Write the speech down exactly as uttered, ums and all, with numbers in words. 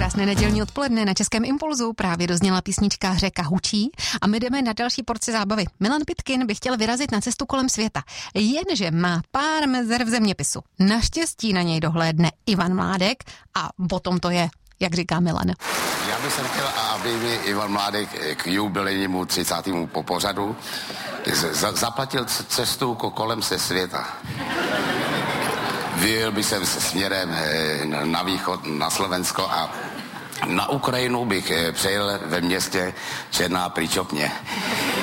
Krásné nedělní odpoledne na Českém impulzu. Právě dozněla písnička Řeka hučí a my jdeme na další porci zábavy. Milan Pitkin by chtěl vyrazit na cestu kolem světa, jenže má pár mezer v zeměpisu. Naštěstí na něj dohlédne Ivan Mládek a o tom to je, jak říká Milan. Já bych se chtěl, aby mi Ivan Mládek k jubilejnímu třicátému po pořadu zaplatil cestu kolem se světa. Vyjel bych sem se směrem na východ, na Slovensko a na Ukrajinu bych přejel ve městě Černá Pričopně.